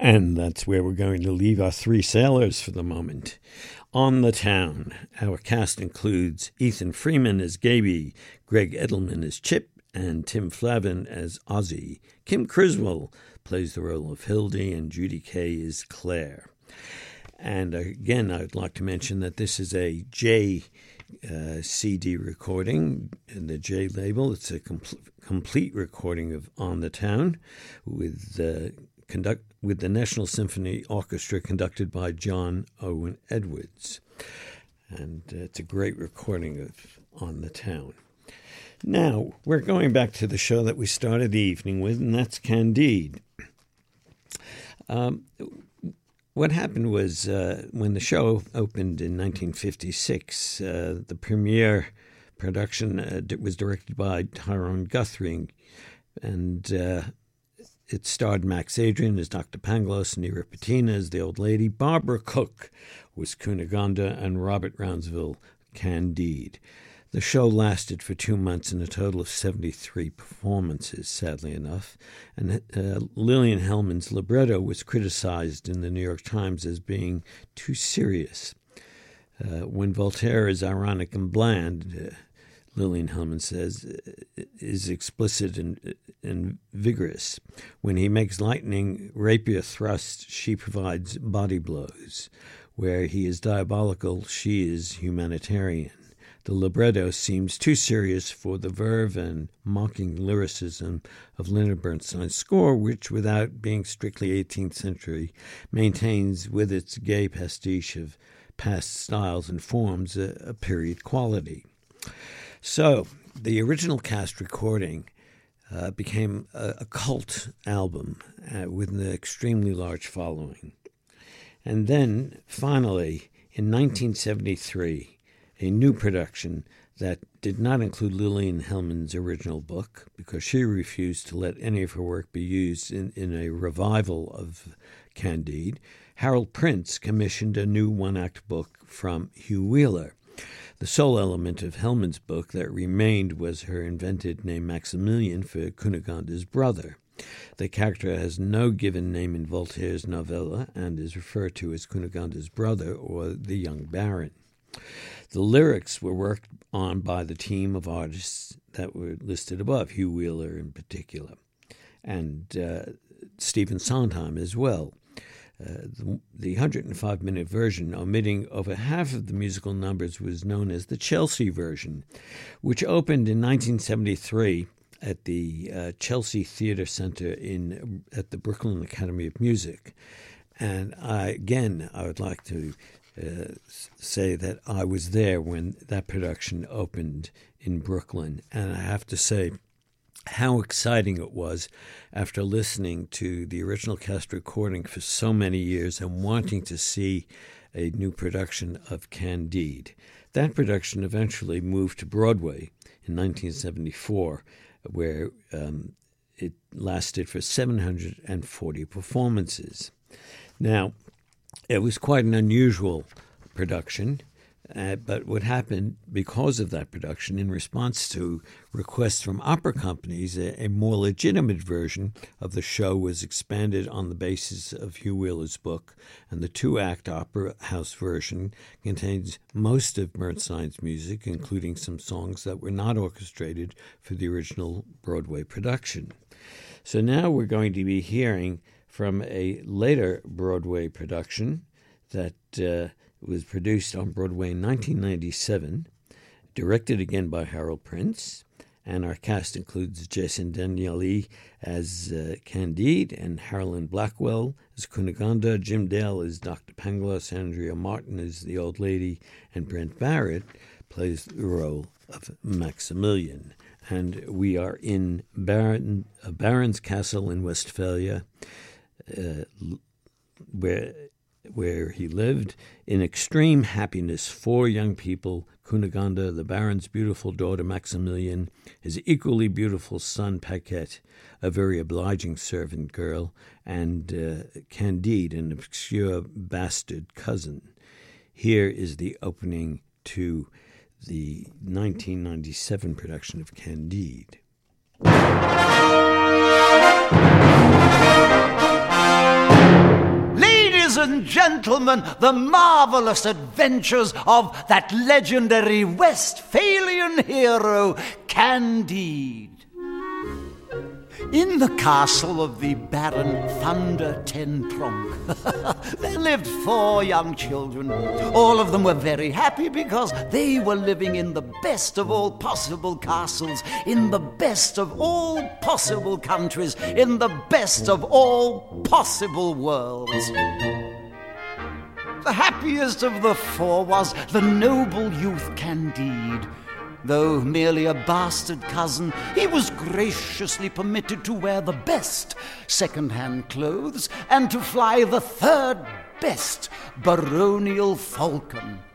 And that's where we're going to leave our three sailors for the moment. On the Town, our cast includes Ethan Freeman as Gaby, Greg Edelman as Chip, and Tim Flavin as Ozzy. Kim Criswell plays the role of Hildy, and Judy Kay is Claire. And again, I'd like to mention that this is a J CD recording, and the J label. It's a complete recording of On the Town with the National Symphony Orchestra conducted by John Owen Edwards. And it's a great recording of On the Town. Now, we're going back to the show that we started the evening with, and that's Candide. What happened was when the show opened in 1956, the premiere production was directed by Tyrone Guthrie, and it starred Max Adrian as Dr. Pangloss, Nira Patina as the old lady, Barbara Cook was Cunegonde, and Robert Rounsaville Candide. The show lasted for 2 months in a total of 73 performances, sadly enough, and Lillian Hellman's libretto was criticized in the New York Times as being too serious. When Voltaire is ironic and bland, Lillian Hellman says, is explicit and vigorous. When he makes lightning rapier thrusts, she provides body blows. Where he is diabolical, she is humanitarian. The libretto seems too serious for the verve and mocking lyricism of Leonard Bernstein's score, which, without being strictly 18th century, maintains with its gay pastiche of past styles and forms a period quality. So, the original cast recording became a cult album with an extremely large following. And then, finally, in 1973, a new production that did not include Lillian Hellman's original book because she refused to let any of her work be used in a revival of Candide, Harold Prince commissioned a new one-act book from Hugh Wheeler. The sole element of Hellman's book that remained was her invented name Maximilian for Cunegonde's brother. The character has no given name in Voltaire's novella and is referred to as Cunegonde's brother or the young baron. The lyrics were worked on by the team of artists that were listed above, Hugh Wheeler in particular, and Stephen Sondheim as well. The 105-minute version, omitting over half of the musical numbers, was known as the Chelsea version, which opened in 1973 at the Chelsea Theatre Center at the Brooklyn Academy of Music. And I would like to say that I was there when that production opened in Brooklyn, and I have to say how exciting it was after listening to the original cast recording for so many years and wanting to see a new production of Candide. That production eventually moved to Broadway in 1974, where it lasted for 740 performances. Now, it was quite an unusual production, but what happened because of that production, in response to requests from opera companies, a more legitimate version of the show was expanded on the basis of Hugh Wheeler's book, and the two-act opera house version contains most of Bernstein's music, including some songs that were not orchestrated for the original Broadway production. So now we're going to be hearing from a later Broadway production that was produced on Broadway in 1997, directed again by Harold Prince, and our cast includes Jason Danieli as Candide and Harlan Blackwell as Cunegonde, Jim Dale as Dr. Pangloss, Andrea Martin as the old lady, and Brent Barrett plays the role of Maximilian. And we are in Baron's Castle in Westphalia, where he lived in extreme happiness. 4 young people, Cunegonde, the Baron's beautiful daughter Maximilian, his equally beautiful son Paquette, a very obliging servant girl, and Candide, an obscure bastard cousin. Here is the opening to the 1997 production of Candide. and gentlemen, the marvelous adventures of that legendary Westphalian hero, Candide. In the castle of the Baron Thunder Ten Tronk, there lived 4 young children. All of them were very happy because they were living in the best of all possible castles, in the best of all possible countries, in the best of all possible worlds. The happiest of the 4 was the noble youth Candide. Though merely a bastard cousin, he was graciously permitted to wear the best second-hand clothes and to fly the 3rd best baronial falcon.